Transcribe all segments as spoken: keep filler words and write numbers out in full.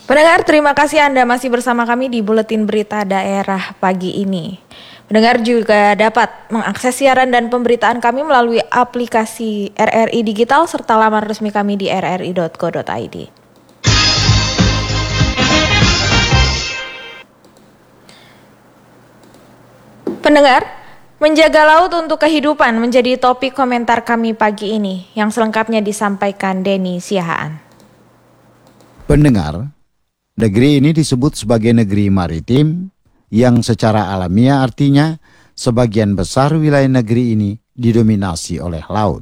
Pendengar, terima kasih Anda masih bersama kami di Buletin Berita Daerah pagi ini. Pendengar juga dapat mengakses siaran dan pemberitaan kami melalui aplikasi R R I Digital serta laman resmi kami di r r i dot co dot i d. Pendengar, menjaga laut untuk kehidupan menjadi topik komentar kami pagi ini, yang selengkapnya disampaikan Denny Siahaan. Pendengar, negeri ini disebut sebagai negeri maritim yang secara alamiah artinya sebagian besar wilayah negeri ini didominasi oleh laut.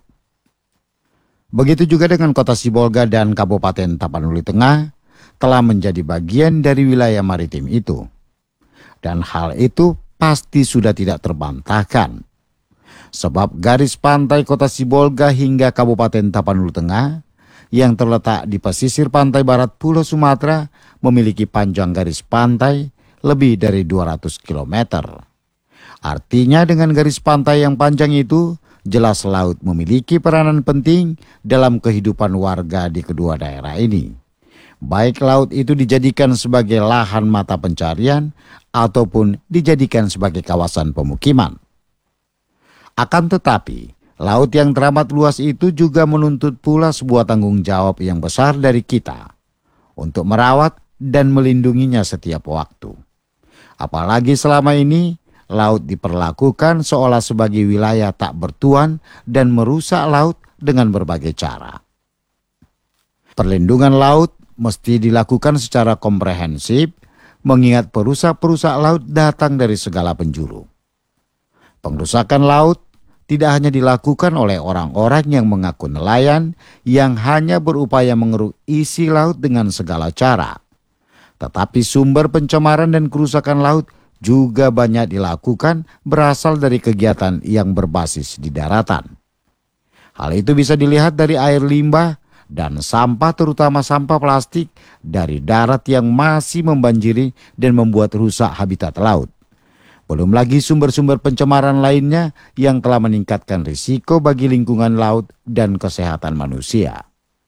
Begitu juga dengan kota Sibolga dan Kabupaten Tapanuli Tengah telah menjadi bagian dari wilayah maritim itu. Dan hal itu pasti sudah tidak terbantahkan. Sebab garis pantai kota Sibolga hingga Kabupaten Tapanuli Tengah yang terletak di pesisir pantai barat Pulau Sumatera memiliki panjang garis pantai lebih dari dua ratus kilometer. Artinya dengan garis pantai yang panjang itu, jelas laut memiliki peranan penting dalam kehidupan warga di kedua daerah ini. Baik laut itu dijadikan sebagai lahan mata pencarian ataupun dijadikan sebagai kawasan pemukiman. Akan tetapi, laut yang teramat luas itu juga menuntut pula sebuah tanggung jawab yang besar dari kita untuk merawat dan melindunginya setiap waktu. Apalagi selama ini, laut diperlakukan seolah sebagai wilayah tak bertuan dan merusak laut dengan berbagai cara. Perlindungan laut mesti dilakukan secara komprehensif, mengingat perusak-perusak laut datang dari segala penjuru. Pengrusakan laut tidak hanya dilakukan oleh orang-orang yang mengaku nelayan yang hanya berupaya mengeruk isi laut dengan segala cara. Tetapi sumber pencemaran dan kerusakan laut juga banyak dilakukan berasal dari kegiatan yang berbasis di daratan. Hal itu bisa dilihat dari air limbah dan sampah, terutama sampah plastik dari darat yang masih membanjiri dan membuat rusak habitat laut. Belum lagi sumber-sumber pencemaran lainnya yang telah meningkatkan risiko bagi lingkungan laut dan kesehatan manusia.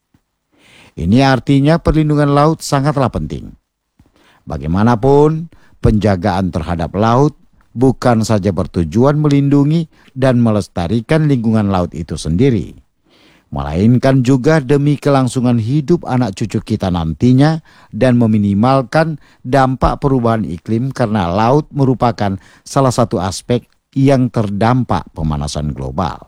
Ini artinya perlindungan laut sangatlah penting. Bagaimanapun, penjagaan terhadap laut bukan saja bertujuan melindungi dan melestarikan lingkungan laut itu sendiri, melainkan juga demi kelangsungan hidup anak cucu kita nantinya dan meminimalkan dampak perubahan iklim karena laut merupakan salah satu aspek yang terdampak pemanasan global.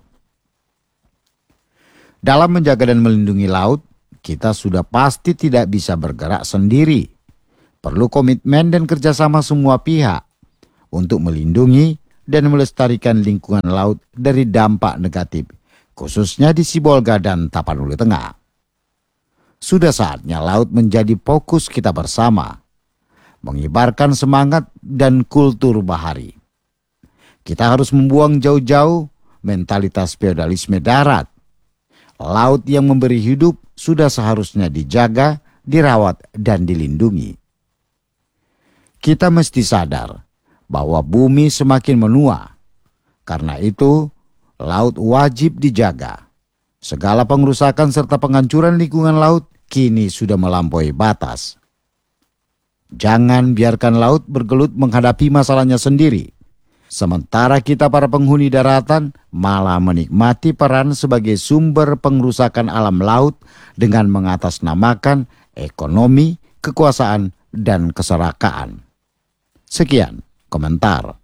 Dalam menjaga dan melindungi laut, kita sudah pasti tidak bisa bergerak sendiri. Perlu komitmen dan kerjasama semua pihak untuk melindungi dan melestarikan lingkungan laut dari dampak negatif, khususnya di Sibolga dan Tapanuli Tengah. Sudah saatnya laut menjadi fokus kita bersama, mengibarkan semangat dan kultur bahari. Kita harus membuang jauh-jauh mentalitas feodalisme darat. Laut yang memberi hidup sudah seharusnya dijaga, dirawat, dan dilindungi. Kita mesti sadar bahwa bumi semakin menua. Karena itu, laut wajib dijaga. Segala pengrusakan serta penghancuran lingkungan laut kini sudah melampaui batas. Jangan biarkan laut bergelut menghadapi masalahnya sendiri. Sementara kita para penghuni daratan malah menikmati peran sebagai sumber pengrusakan alam laut dengan mengatasnamakan ekonomi, kekuasaan, dan keserakaan. Sekian komentar